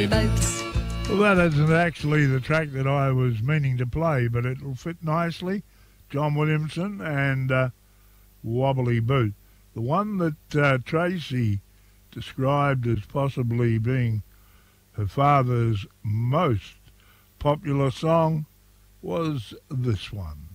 wobbly boots. Well, that isn't actually the track that I was meaning to play, but it'll fit nicely. John Williamson and Wobbly Boot. The one that Tracy described as possibly being her father's most popular song was this one.